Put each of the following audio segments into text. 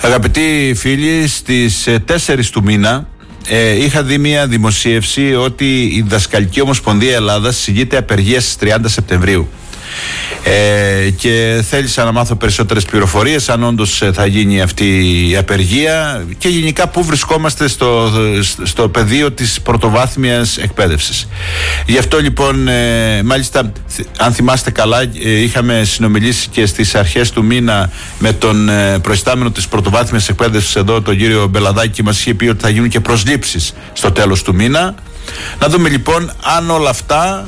Αγαπητοί φίλοι, στις 4 του μήνα είχα δει μια δημοσίευση ότι η Διδασκαλική Ομοσπονδία Ελλάδας συγγείται απεργία στις 30 Σεπτεμβρίου. Και θέλησα να μάθω περισσότερες πληροφορίες, αν όντως θα γίνει αυτή η απεργία και γενικά πού βρισκόμαστε στο πεδίο της πρωτοβάθμιας εκπαίδευσης. Γι' αυτό λοιπόν, μάλιστα, αν θυμάστε καλά, είχαμε συνομιλήσει και στις αρχές του μήνα με τον προϊστάμενο της πρωτοβάθμιας εκπαίδευσης εδώ, τον κύριο Μπελαδάκη, και μας είχε πει ότι θα γίνουν και προσλήψεις στο τέλος του μήνα. Να δούμε λοιπόν αν όλα αυτά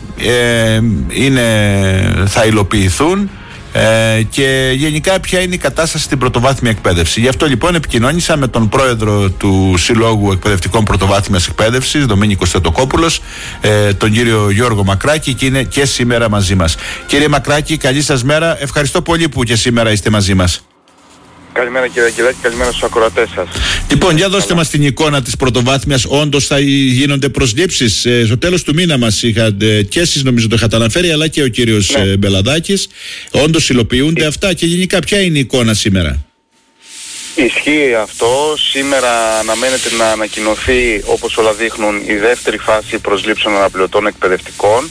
θα υλοποιηθούν και γενικά ποια είναι η κατάσταση στην πρωτοβάθμια εκπαίδευση. Γι' αυτό λοιπόν επικοινώνησα με τον πρόεδρο του Συλλόγου Εκπαιδευτικών Πρωτοβάθμιας Εκπαίδευσης, Δομήνικος Θετοκόπουλος, τον κύριο Γιώργο Μακράκη, και είναι και σήμερα μαζί μας. Κύριε Μακράκη, καλή σας μέρα. Ευχαριστώ πολύ που και σήμερα είστε μαζί μας. Καλημέρα κύριε Αγγελάκη, καλημέρα στους ακροατές σας. Λοιπόν, για δώστε μας την εικόνα της πρωτοβάθμιας. Όντως θα γίνονται προσλήψεις? Στο τέλος του μήνα μας είχατε, και εσείς νομίζω το είχατε αναφέρει, αλλά και ο κύριος Μπελαδάκης. Όντως υλοποιούνται αυτά και γενικά ποια είναι η εικόνα σήμερα? Ισχύει αυτό. Σήμερα αναμένεται να ανακοινωθεί, όπως όλα δείχνουν, η δεύτερη φάση προσλήψεων αναπληρωτών εκπαιδευτικών.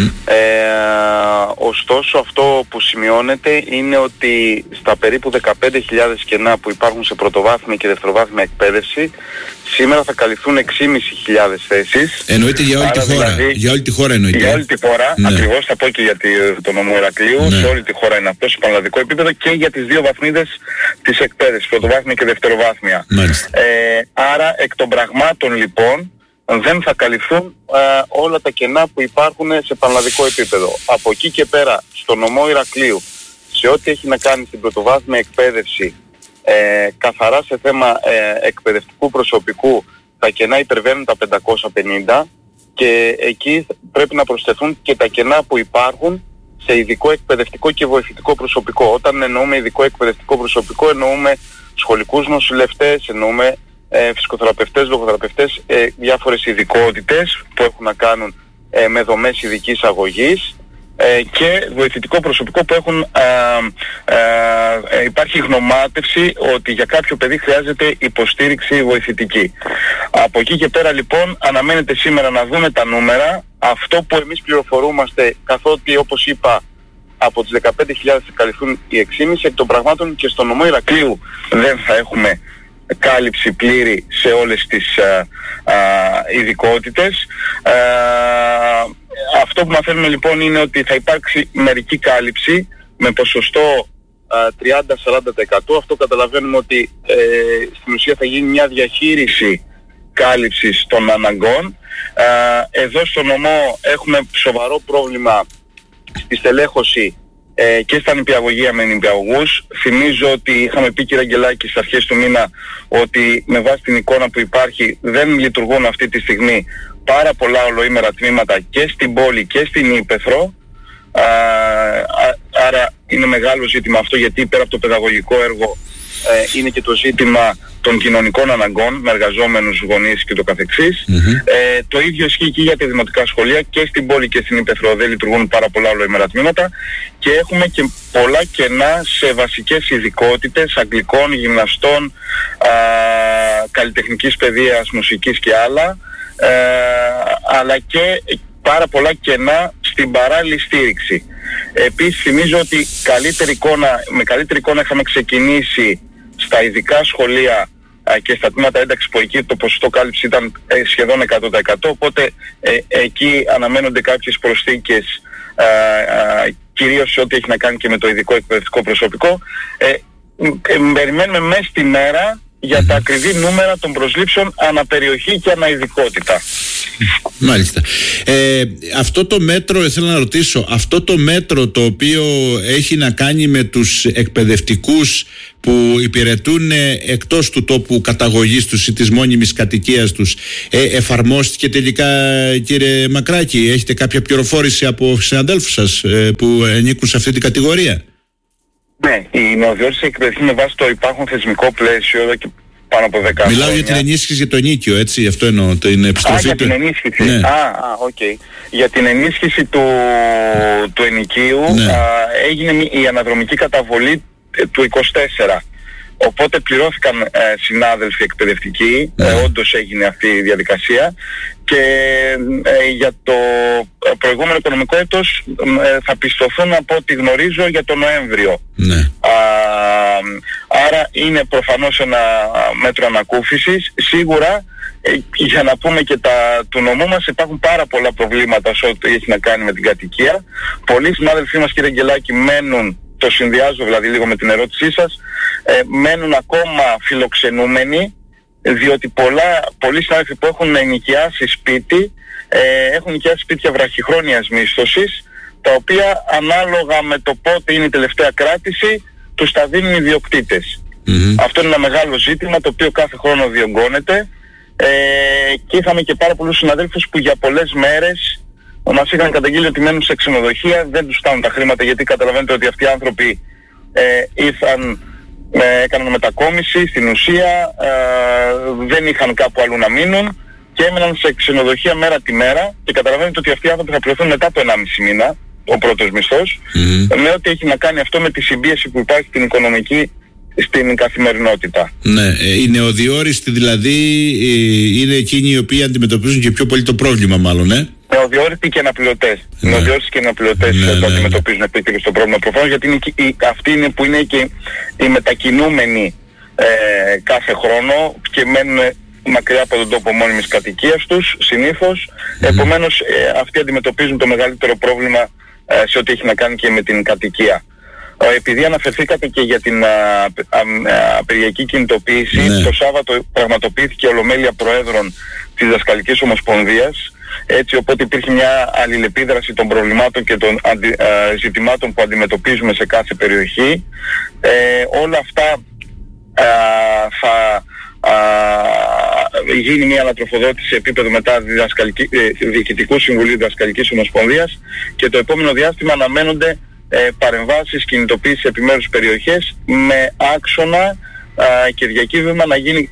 Ωστόσο, αυτό που σημειώνεται είναι ότι στα περίπου 15.000 κενά που υπάρχουν σε πρωτοβάθμια και δευτεροβάθμια εκπαίδευση, σήμερα θα καλυφθούν 6.500 θέσεις. Εννοείται για όλη τη χώρα. Δηλαδή, για όλη τη χώρα εννοείται. Για όλη τη χώρα, ακριβώς, θα πω και για το νομό Ηρακλείου. Σε όλη τη χώρα είναι αυτό, σε πανελλαδικό επίπεδο, και για τις δύο βαθμίδες της εκπαίδευσης, πρωτοβάθμια και δευτεροβάθμια. Άρα, εκ των πραγμάτων λοιπόν, δεν θα καλυφθούν όλα τα κενά που υπάρχουν σε πανελλαδικό επίπεδο. Από εκεί και πέρα, στο νομό Ηρακλείου, σε ό,τι έχει να κάνει στην πρωτοβάθμια εκπαίδευση, καθαρά σε θέμα εκπαιδευτικού προσωπικού, τα κενά υπερβαίνουν τα 550 και εκεί πρέπει να προσθεθούν και τα κενά που υπάρχουν σε ειδικό εκπαιδευτικό και βοηθητικό προσωπικό. Όταν εννοούμε ειδικό εκπαιδευτικό προσωπικό, εννοούμε σχολικούς νοσηλευτές, εννοούμε φυσικοθεραπευτές, λογοθεραπευτές, διάφορες ειδικότητες που έχουν να κάνουν με δομές ειδικής αγωγής, και βοηθητικό προσωπικό που υπάρχει γνωμάτευση ότι για κάποιο παιδί χρειάζεται υποστήριξη βοηθητική. Από εκεί και πέρα λοιπόν αναμένεται σήμερα να δούμε τα νούμερα. Αυτό που εμείς πληροφορούμαστε, καθότι όπως είπα από τις 15.000 θα καλυφθούν οι 6.500, εκ των πραγμάτων και στο νομό Ηρακλείου δεν θα έχουμε κάλυψη πλήρη σε όλες τις ειδικότητες. Αυτό που μαθαίνουμε λοιπόν είναι ότι θα υπάρξει μερική κάλυψη με ποσοστό 30-40%. Αυτό καταλαβαίνουμε ότι στην ουσία θα γίνει μια διαχείριση κάλυψης των αναγκών. Εδώ στο νομό έχουμε σοβαρό πρόβλημα στη στελέχωση και στα νηπιαγωγεία με νηπιαγωγούς. Θυμίζω ότι είχαμε πει, κύριε Αγγελάκη, στις αρχές του μήνα ότι με βάση την εικόνα που υπάρχει δεν λειτουργούν αυτή τη στιγμή πάρα πολλά ολοήμερα τμήματα και στην πόλη και στην Ύπαιθρο. Άρα είναι μεγάλο ζήτημα αυτό, γιατί πέρα από το παιδαγωγικό έργο είναι και το ζήτημα των κοινωνικών αναγκών με εργαζόμενους γονείς και το καθεξής. Το ίδιο ισχύει και για τα δημοτικά σχολεία, και στην πόλη και στην Ύπαιθρο δεν λειτουργούν πάρα πολλά ολοήμερα τμήματα, και έχουμε και πολλά κενά σε βασικές ειδικότητες αγγλικών, γυμναστών, καλλιτεχνικής παιδείας, μουσικής και άλλα, αλλά και πάρα πολλά κενά στην παράλληλη στήριξη. Επίσης θυμίζω ότι με καλύτερη εικόνα είχαμε ξεκινήσει στα ειδικά σχολεία και στα τμήματα ένταξης που εκεί το ποσοστό κάλυψη ήταν σχεδόν 100%, οπότε εκεί αναμένονται κάποιες προσθήκες, κυρίως σε ό,τι έχει να κάνει και με το ειδικό εκπαιδευτικό προσωπικό. Περιμένουμε μέσα στη μέρα για τα ακριβή νούμερα των προσλήψεων αναπεριοχή και αναειδικότητα. Μάλιστα. Αυτό το μέτρο, θέλω να ρωτήσω, αυτό το μέτρο το οποίο έχει να κάνει με τους εκπαιδευτικούς που υπηρετούν εκτός του τόπου καταγωγής τους ή της μόνιμης κατοικίας τους, εφαρμόστηκε τελικά, κύριε Μακράκη? Έχετε κάποια πληροφόρηση από συναδέλφους σας που ανήκουν σε αυτή την κατηγορία? Ναι, η νεοδιόριση εκπαιδευτική με βάση το υπάρχον θεσμικό πλαίσιο εδώ και πάνω από 10 χρόνια. Μιλάω για την ενίσχυση για το ενίκιο, έτσι, αυτό εννοώ, την επιστροφή. Για την ενίσχυση. Ναι. Okay. Για την ενίσχυση του ενοικίου έγινε η αναδρομική καταβολή του 24. Οπότε πληρώθηκαν συνάδελφοι εκπαιδευτικοί, όντως έγινε αυτή η διαδικασία, και για το προηγούμενο οικονομικό έτος θα πιστωθούν, από ό,τι γνωρίζω, για τον Νοέμβριο. Άρα είναι προφανώς ένα μέτρο ανακούφισης. Σίγουρα, για να πούμε και του νομού μας, υπάρχουν πάρα πολλά προβλήματα σε ό,τι έχει να κάνει με την κατοικία. Πολλοί συνάδελφοί μας, κύριε Αγγελάκη, μένουν, το συνδυάζω δηλαδή λίγο με την ερώτησή σας, μένουν ακόμα φιλοξενούμενοι, διότι πολλοί συνάδελφοι που έχουν ενοικιάσει σπίτι έχουν νοικιάσει σπίτια βραχυχρόνιας μίσθωσης, τα οποία ανάλογα με το πότε είναι η τελευταία κράτηση τους τα δίνουν οι ιδιοκτήτες. Αυτό είναι ένα μεγάλο ζήτημα, το οποίο κάθε χρόνο διωγγώνεται, και είχαμε και πάρα πολλούς συναδέλφους που για πολλές μέρες μας είχαν καταγγείλει ότι μένουν σε ξενοδοχεία, δεν τους φτάνουν τα χρήματα, γιατί καταλαβαίνετε ότι αυτοί οι άνθρωποι ήρθαν, έκαναν μετακόμιση στην ουσία, δεν είχαν κάπου αλλού να μείνουν και έμεναν σε ξενοδοχεία μέρα τη μέρα, και καταλαβαίνετε ότι αυτοί οι άνθρωποι θα πληρωθούν μετά από 1,5 μήνα, ο πρώτος μισθός, με ό,τι έχει να κάνει αυτό με τη συμπίεση που υπάρχει στην οικονομική, στην καθημερινότητα. Ναι, οι νεοδιόριστοι δηλαδή είναι εκείνοι οι οποίοι αντιμετωπίζουν και πιο πολύ το πρόβλημα, μάλλον, Νεοδιόριστοι και αναπληρωτές. Νεοδιόριστοι και αναπληρωτές το αντιμετωπίζουν επίκαιρο στο πρόβλημα προφανώς, γιατί είναι αυτοί είναι που είναι και οι μετακινούμενοι κάθε χρόνο και μένουν μακριά από τον τόπο μόνιμης κατοικίας τους συνήθως. Επομένως αυτοί αντιμετωπίζουν το μεγαλύτερο πρόβλημα σε ό,τι έχει να κάνει και με την κατοικία. Επειδή αναφερθήκατε και για την απεργιακή κινητοποίηση, το Σάββατο πραγματοποιήθηκε ολομέλεια προέδρων της Δασκαλικής Ομοσπονδίας, έτσι, οπότε υπήρχε μια αλληλεπίδραση των προβλημάτων και των ζητημάτων που αντιμετωπίζουμε σε κάθε περιοχή. Όλα αυτά θα γίνει μια ανατροφοδότηση σε επίπεδο μετά Διοικητικού Συμβουλίου Δασκαλικής Ομοσπονδίας, και το επόμενο διάστημα αναμένονται παρεμβάσεις, κινητοποίηση σε επιμέρους περιοχές, με άξονα και διακύβευμα να γίνει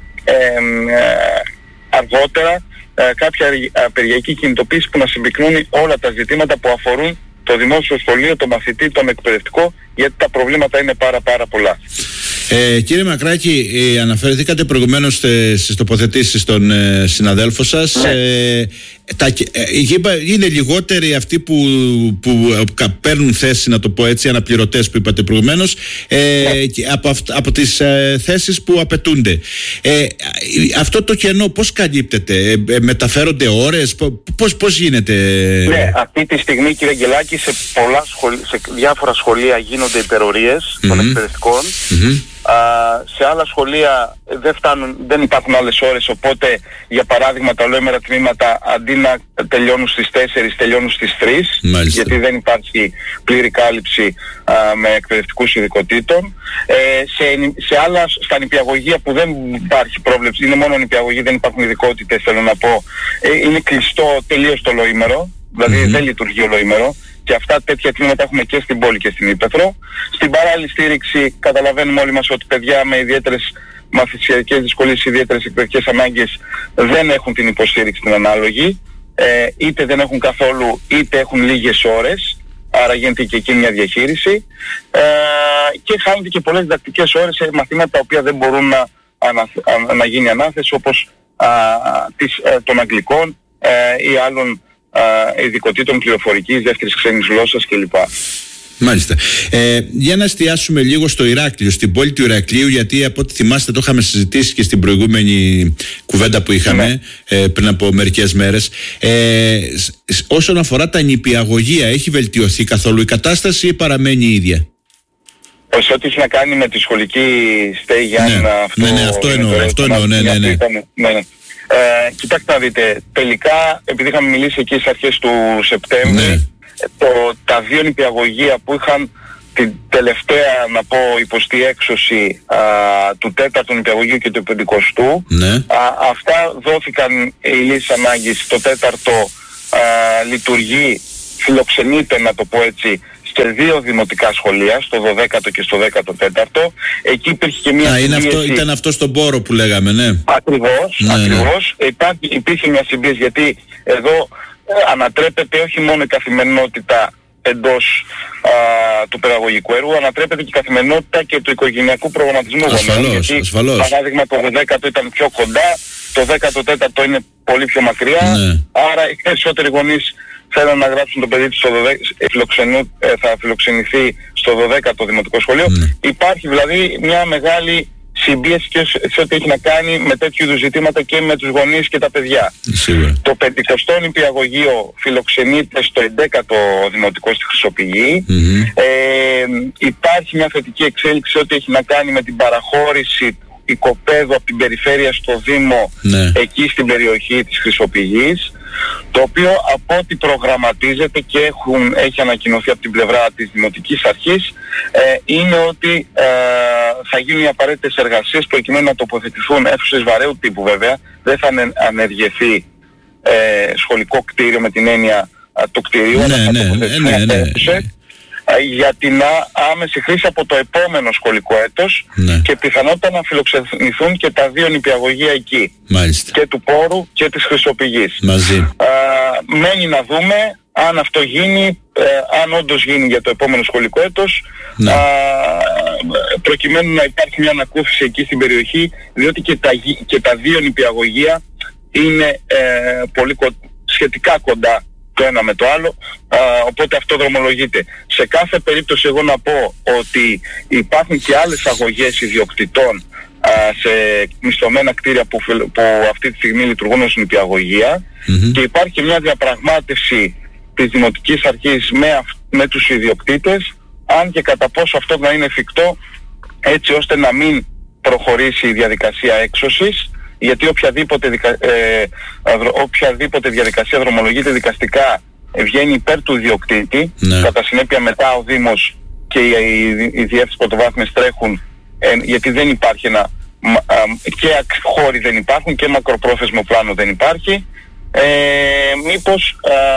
αργότερα κάποια απεργιακή κινητοποίηση που να συμπυκνώνει όλα τα ζητήματα που αφορούν το δημόσιο σχολείο, το μαθητή, τον εκπαιδευτικό, γιατί τα προβλήματα είναι πάρα πολλά. Κύριε Μακράκη, αναφερθήκατε προηγουμένως στις τοποθετήσεις των συναδέλφων σας. Είναι λιγότεροι αυτοί που παίρνουν θέση, να το πω έτσι, αναπληρωτές που είπατε προηγουμένως, από τις θέσεις που απαιτούνται. Αυτό το κενό πώς καλύπτεται, μεταφέρονται ώρες, πώς γίνεται? Ναι, αυτή τη στιγμή, κύριε Αγγελάκη, σε διάφορα σχολεία γίνονται υπερορίες των εκπαιδευτικών. Σε άλλα σχολεία δεν υπάρχουν άλλες ώρες, οπότε για παράδειγμα τα ολοήμερα τμήματα αντί να τελειώνουν στις 4 τελειώνουν στις 3. Μάλιστα. Γιατί δεν υπάρχει πλήρη κάλυψη με εκπαιδευτικούς ειδικοτήτων. Σε άλλα, στα νηπιαγωγεία που δεν υπάρχει πρόβλεψη, είναι μόνο νηπιαγωγή, δεν υπάρχουν ειδικότητες, θέλω να πω, είναι κλειστό τελείως το ολοήμερο, δηλαδή δεν λειτουργεί ολοήμερο. Και αυτά τέτοια τμήματα έχουμε και στην πόλη και στην Ύπαιθρο. Στην παράλληλη στήριξη καταλαβαίνουμε όλοι μας ότι παιδιά με ιδιαίτερες μαθησιακές δυσκολίες, ιδιαίτερες εκπαιδευτικές ανάγκες δεν έχουν την υποστήριξη την ανάλογη, είτε δεν έχουν καθόλου είτε έχουν λίγες ώρες, άρα γίνεται και εκεί μια διαχείριση, και χάνονται και πολλές διδακτικές ώρες σε μαθήματα τα οποία δεν μπορούν να γίνει ανάθεση, όπως των αγγλικών ή άλλων ειδικοτήτων πληροφορικής, δεύτερης ξένης γλώσσας κλπ. Μάλιστα. Για να εστιάσουμε λίγο στο Ηράκλειο, στην πόλη του Ηρακλείου, γιατί από ό,τι θυμάστε το είχαμε συζητήσει και στην προηγούμενη κουβέντα που είχαμε πριν από μερικές μέρες. Όσον αφορά τα νηπιαγωγεία, έχει βελτιωθεί καθόλου η κατάσταση ή παραμένει η ίδια? Σε ό,τι έχει να κάνει με τη σχολική στέγη, αυτό εννοώ. Ναι. Κοιτάξτε να δείτε, τελικά επειδή είχαμε μιλήσει εκεί στις αρχές του Σεπτέμβρη, τα δύο νηπιαγωγεία που είχαν την τελευταία, να πω, υποστή έξωση του 4ου νηπιαγωγείου και του 50ου, αυτά δόθηκαν οι λύσεις ανάγκης. Το 4ο λειτουργεί, φιλοξενείται, να το πω έτσι, σε 2 δημοτικά σχολεία, στο 12ο και στο 14ο. Εκεί υπήρχε και μια συμπίεση. Ήταν αυτό στον Πόρο που λέγαμε, ναι. Ακριβώς. Υπήρχε μια συμπίεση, γιατί εδώ ανατρέπεται όχι μόνο η καθημερινότητα εντός του παιδαγωγικού έργου, ανατρέπεται και η καθημερινότητα και του οικογενειακού προγραμματισμού γονέων. Ασφαλώς. Παράδειγμα, το 12ο ήταν πιο κοντά, το 14ο είναι πολύ πιο μακριά, άρα οι περισσότεροι γονείς θέλουν να γράψουν το παιδί τους θα φιλοξενηθεί στο 12ο δημοτικό σχολείο. Υπάρχει δηλαδή μια μεγάλη συμπίεση και σε ό,τι έχει να κάνει με τέτοιου είδους ζητήματα και με τους γονείς και τα παιδιά. Σίγουρα. Το 50ο νηπιαγωγείο φιλοξενείται στο 11ο δημοτικό στη Χρυσοπηγή. Υπάρχει μια θετική εξέλιξη ό,τι έχει να κάνει με την παραχώρηση οικοπαίδου από την περιφέρεια στο Δήμο, εκεί στην περιοχή της Χρυσοπηγής, το οποίο από ό,τι προγραμματίζεται και έχει ανακοινωθεί από την πλευρά της Δημοτικής Αρχής, είναι ότι θα γίνουν οι απαραίτητες εργασίες προκειμένου να τοποθετηθούν αίθουσες βαρέου τύπου, βέβαια δεν θα ανεργεθεί σχολικό κτίριο με την έννοια του κτιρίου, για την άμεση χρήση από το επόμενο σχολικό έτος και πιθανότητα να φιλοξενηθούν και τα δύο νηπιαγωγεία εκεί. Μάλιστα. Και του Πόρου και της Χρυσοπηγής. Μαζί. Μένει να δούμε αν αυτό γίνει, αν όντως γίνει για το επόμενο σχολικό έτος, προκειμένου να υπάρχει μια ανακούφιση εκεί στην περιοχή, διότι και τα δύο νηπιαγωγεία είναι σχετικά κοντά το ένα με το άλλο, οπότε αυτό δρομολογείται. Σε κάθε περίπτωση εγώ να πω ότι υπάρχουν και άλλες αγωγές ιδιοκτητών σε μισθωμένα κτίρια που αυτή τη στιγμή λειτουργούν ως νηπιαγωγεία και υπάρχει και μια διαπραγμάτευση της Δημοτικής Αρχής με τους ιδιοκτήτες, αν και κατά πόσο αυτό να είναι εφικτό, έτσι ώστε να μην προχωρήσει η διαδικασία έξωσης, γιατί οποιαδήποτε διαδικασία δρομολογείται δικαστικά βγαίνει υπέρ του ιδιοκτήτη, κατά συνέπεια μετά ο Δήμος και οι διεύθυνσεις πρωτοβάθμιες τρέχουν, γιατί δεν υπάρχει και χώροι δεν υπάρχουν και μακροπρόθεσμο πλάνο δεν υπάρχει. Μήπως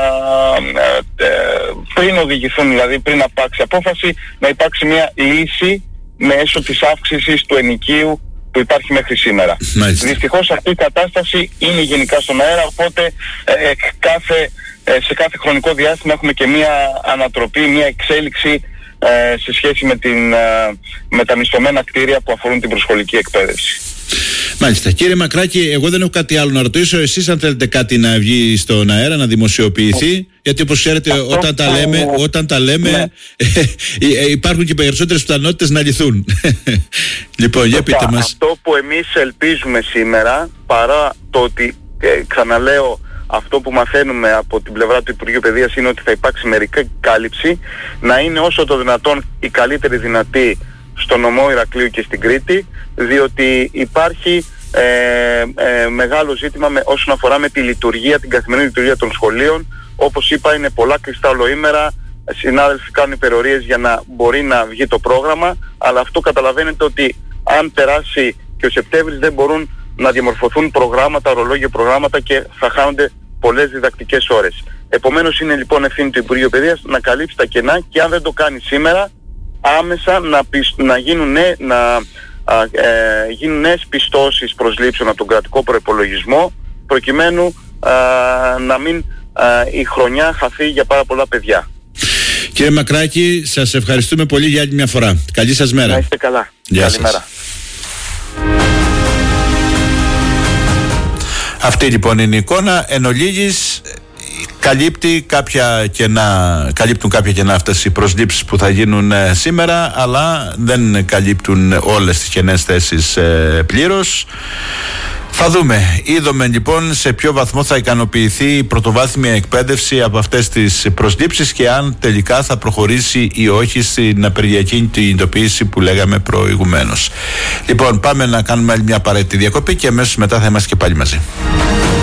πριν οδηγηθούν, δηλαδή πριν απάξει απόφαση, να υπάρξει μια λύση μέσω της αύξησης του ενοικίου που υπάρχει μέχρι σήμερα. Δυστυχώς αυτή η κατάσταση είναι γενικά στον αέρα, οπότε σε κάθε χρονικό διάστημα έχουμε και μια ανατροπή, μια εξέλιξη σε σχέση με τα μισθωμένα κτίρια που αφορούν την προσχολική εκπαίδευση. Μάλιστα. Κύριε Μακράκη, εγώ δεν έχω κάτι άλλο να ρωτήσω. Εσείς αν θέλετε κάτι να βγει στον αέρα, να δημοσιοποιηθεί, γιατί όπως ξέρετε όταν τα λέμε υπάρχουν και περισσότερες πιθανότητες να λυθούν. Λοιπόν, για πείτε μας. Αυτό που εμείς ελπίζουμε σήμερα, παρά το ότι ξαναλέω, αυτό που μαθαίνουμε από την πλευρά του Υπουργείου Παιδείας είναι ότι θα υπάρξει μερική κάλυψη, να είναι όσο το δυνατόν η καλύτερη δυνατή στο νομό Ηρακλείου και στην Κρήτη, διότι υπάρχει μεγάλο ζήτημα όσον αφορά με τη λειτουργία, την καθημερινή λειτουργία των σχολείων. Όπως είπα, είναι πολλά κλειστά ολοήμερα, συνάδελφοι κάνουν υπερορίες για να μπορεί να βγει το πρόγραμμα, αλλά αυτό καταλαβαίνετε ότι αν περάσει και ο Σεπτέμβρης δεν μπορούν να διαμορφωθούν προγράμματα, ορολόγια προγράμματα και θα χάνονται πολλές διδακτικές ώρες. Επομένως είναι λοιπόν ευθύνη του Υπουργείου Παιδείας να καλύψει τα κενά και αν δεν το κάνει σήμερα, άμεσα να γίνουν νέες πιστώσεις προσλήψεων από τον κρατικό προϋπολογισμό, προκειμένου να μην η χρονιά χαθεί για πάρα πολλά παιδιά. Κύριε Μακράκη, σας ευχαριστούμε πολύ για άλλη μια φορά. Καλή σας μέρα. Να είστε καλά. Γεια Καλημέρα. Σας. Αυτή λοιπόν είναι η εικόνα. Εν ολίγης, καλύπτουν κάποια κενά αυτές οι προσλήψεις που θα γίνουν σήμερα, αλλά δεν καλύπτουν όλες τις κενές θέσεις πλήρως. Θα δούμε. Είδαμε λοιπόν σε ποιο βαθμό θα ικανοποιηθεί η πρωτοβάθμια εκπαίδευση από αυτές τις προσλήψεις και αν τελικά θα προχωρήσει ή όχι στην απεργιακή κινητοποίηση που λέγαμε προηγουμένως. Λοιπόν, πάμε να κάνουμε άλλη μια απαραίτητη διακοπή και αμέσως μετά θα είμαστε και πάλι μαζί.